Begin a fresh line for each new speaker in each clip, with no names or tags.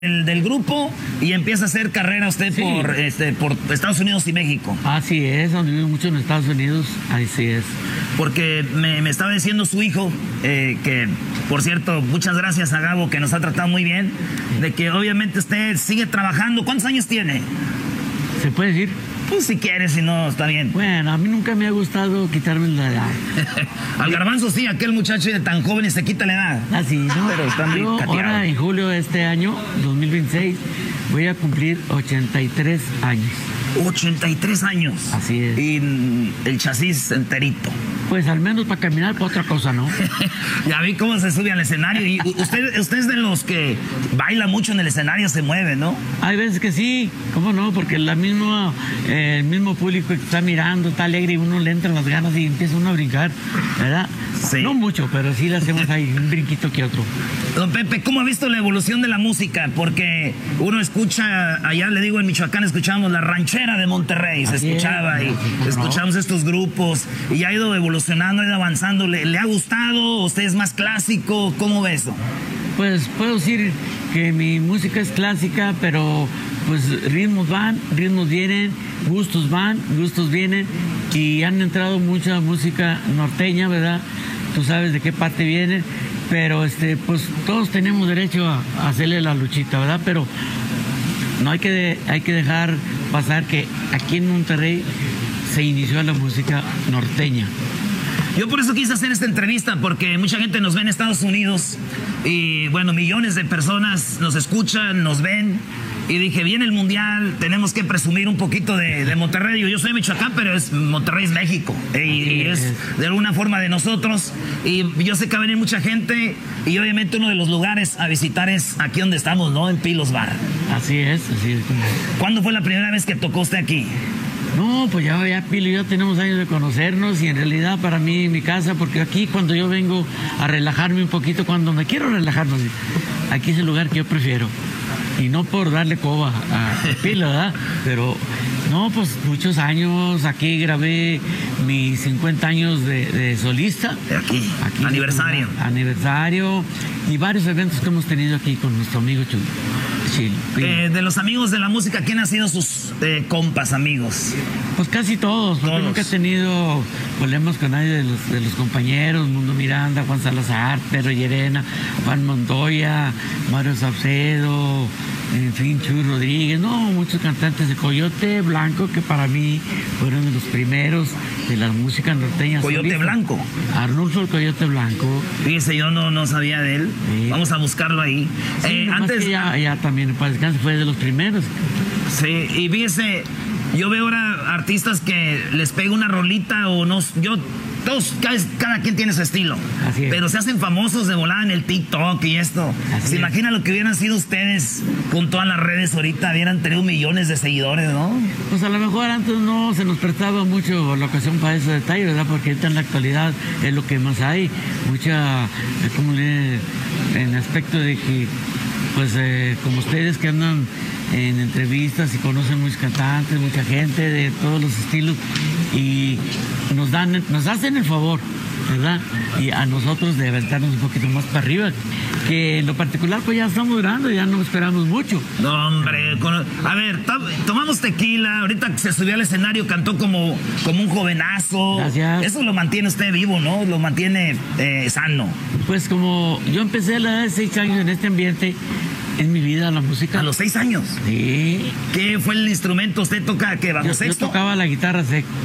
del grupo y empieza a hacer carrera usted
Sí.
por Estados Unidos y México.
Así es, donde vive mucho en Estados Unidos, así es.
Porque me estaba diciendo su hijo, que por cierto, muchas gracias a Gabo que nos ha tratado muy bien, de que obviamente usted sigue trabajando. ¿Cuántos años tiene?
¿Se puede decir?
Pues si quieres, si no, está bien.
Bueno, a mí nunca me ha gustado quitarme la edad.
Al Garbanzo sí, aquel muchacho de tan joven y se quita la edad.
Así, ¿no?
Pero está muy
Yo
cateado.
ahora en julio de este año, 2026, voy a cumplir 83 años.
83 años.
Así es.
Y el chasis enterito.
Pues al menos para caminar, para otra cosa, ¿no?
Ya vi cómo se sube al escenario. Y usted es de los que baila mucho en el escenario, se mueve, ¿no?
Hay veces que sí, ¿cómo no? Porque el mismo público que está mirando, está alegre y uno le entran las ganas y empieza uno a brincar, ¿verdad?
Sí.
No mucho, pero sí le hacemos ahí un brinquito que otro.
Don Pepe, ¿cómo ha visto la evolución de la música? Porque uno escucha, allá le digo en Michoacán, escuchábamos la ranchera de Monterrey, se
Así es.
escuchaba y
No.
escuchamos estos grupos y ha ido evolucionando, ha ido avanzando. ¿Le ha gustado? ¿Usted es más clásico? ¿Cómo ve eso?
Pues puedo decir que mi música es clásica, pero pues ritmos van, ritmos vienen, gustos van, gustos vienen y han entrado mucha música norteña, ¿verdad? Tú sabes de qué parte viene, pero pues todos tenemos derecho a hacerle la luchita, ¿verdad? Pero no hay que dejar pasar que aquí en Monterrey se inició la música norteña.
Yo por eso quise hacer esta entrevista, porque mucha gente nos ve en Estados Unidos y bueno, millones de personas nos escuchan, nos ven. Y dije, viene el Mundial, tenemos que presumir un poquito de Monterrey. Yo soy de Michoacán, pero Monterrey es México. Y es de alguna forma de nosotros. Y yo sé que va a venir mucha gente. Y obviamente uno de los lugares a visitar es aquí donde estamos, ¿no? En Pilos Bar.
Así es, así es.
¿Cuándo fue la primera vez que tocó usted aquí?
No, pues ya Pilo y yo tenemos años de conocernos y en realidad para mí mi casa, porque aquí cuando yo vengo a relajarme un poquito, cuando me quiero relajarme, aquí es el lugar que yo prefiero. Y no por darle coba a Pilo, ¿verdad? Pero no, pues muchos años, aquí grabé mis 50 años de solista.
Aquí, aniversario.
Aniversario y varios eventos que hemos tenido aquí con nuestro amigo Chil.
De los amigos de la música, ¿quién ha sido sus compas, amigos?
Pues casi todos, porque
Todos.
nunca he tenido problemas con nadie de los compañeros, Mundo Miranda, Juan Salazar, Pedro Llerena, Juan Montoya, Mario Saucedo, en fin, Chuy Rodríguez, no, muchos cantantes de Coyote Blanco, que para mí fueron de los primeros de la música norteña.
Coyote
solista.
Blanco.
Arnulfo el Coyote Blanco.
Fíjese, yo no sabía de él.
Sí.
Vamos a buscarlo ahí.
Sí, nomás
Antes,
que ya también en paz descanse, fue de los primeros.
sí, y fíjese, yo veo ahora artistas que les pega una rolita o no, todos, cada quien tiene su estilo.
Así es.
Pero se hacen famosos de volada en el TikTok y esto.
Así
¿Se
es.
imagina lo que hubieran sido ustedes con todas las redes ahorita? Hubieran tenido millones de seguidores, ¿no?
Pues a lo mejor antes no se nos prestaba mucho la ocasión para ese detalle, ¿verdad? Porque ahorita en la actualidad es lo que más hay, mucha, como en aspecto de que, pues como ustedes que andan en entrevistas y conocen muchos cantantes, mucha gente de todos los estilos y nos hacen el favor, ¿verdad? Y a nosotros de aventarnos un poquito más para arriba, que en lo particular pues ya estamos grandes, ya no esperamos mucho.
No, hombre, a ver, tomamos tequila, ahorita que se subió al escenario cantó como un jovenazo.
Gracias.
Eso lo mantiene usted vivo, ¿no? Lo mantiene sano.
Pues como yo empecé a la edad de 6 años en este ambiente, en mi vida la música.
A los 6 años.
Sí.
¿Qué fue el instrumento? ¿Usted toca qué? ¿Bajo
Yo
sexto?
tocaba la guitarra.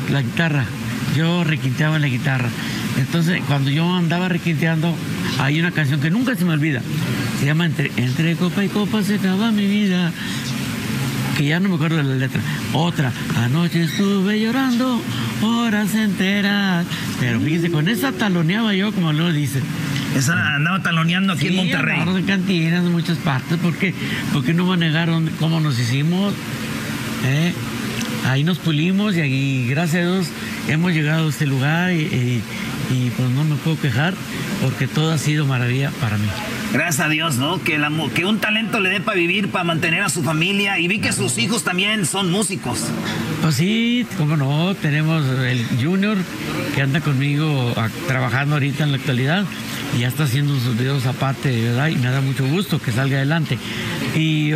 Yo requinteaba la guitarra. Entonces, cuando yo andaba requinteando, hay una canción que nunca se me olvida. Se llama Entre copa y copa se acaba mi vida. Que ya no me acuerdo de la letra. Otra, anoche estuve llorando horas enteras. Pero fíjese, con esa taloneaba yo, como lo dice.
Esa andaba taloneando aquí en Monterrey.
En cantinas, en muchas partes, porque no me negaron cómo nos hicimos. Ahí nos pulimos y ahí, gracias a Dios, hemos llegado a este lugar y pues no me puedo quejar porque todo ha sido maravilla para mí.
Gracias a Dios, ¿no? Que un talento le dé para vivir, para mantener a su familia. Y vi que sus hijos también son músicos.
Pues sí, cómo no, tenemos el Junior que anda conmigo trabajando ahorita en la actualidad y ya está haciendo sus videos aparte, ¿verdad? Y me da mucho gusto que salga adelante. Y